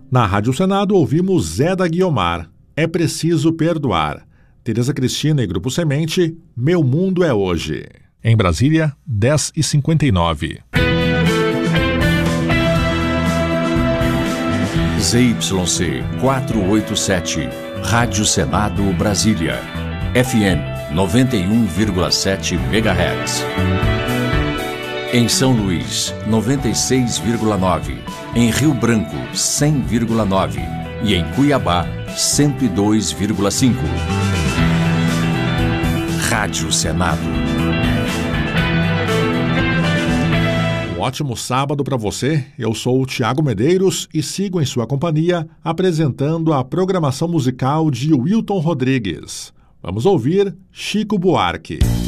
Na Rádio Senado ouvimos Zé da Guiomar, É Preciso Perdoar. Tereza Cristina e Grupo Semente, Meu Mundo é Hoje. Em Brasília, 10h59. ZYC 487, Rádio Senado Brasília, FM 91,7 MHz. Em São Luís, 96,9. Em Rio Branco, 100,9. E em Cuiabá, 102,5. Rádio Senado. Um ótimo sábado para você. Eu sou o Tiago Medeiros e sigo em sua companhia apresentando a programação musical de Wilton Rodrigues. Vamos ouvir Chico Buarque.